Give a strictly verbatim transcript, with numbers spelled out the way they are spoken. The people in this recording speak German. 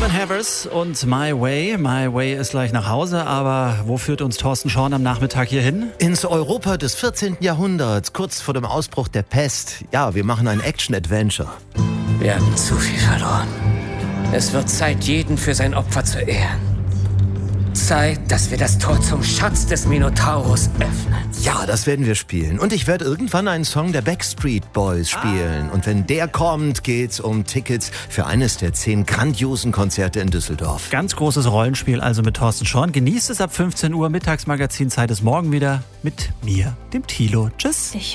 Calvin Harris und My Way. My Way ist gleich nach Hause, aber wo führt uns Thorsten Schorn am Nachmittag hier hin? Ins Europa des vierzehnten Jahrhunderts, kurz vor dem Ausbruch der Pest. Ja, wir machen ein Action-Adventure. Wir haben zu viel verloren. Es wird Zeit, jeden für sein Opfer zu ehren. Zeit, dass wir das Tor zum Schatz des Minotaurus öffnen. Ja, das werden wir spielen. Und ich werde irgendwann einen Song der Backstreet Boys spielen. Ah. Und wenn der kommt, geht's um Tickets für eines der zehn grandiosen Konzerte in Düsseldorf. Ganz großes Rollenspiel also mit Thorsten Schorn. Genießt es ab fünfzehn Uhr. Mittagsmagazin Zeit ist morgen wieder mit mir, dem Thilo. Tschüss. Ich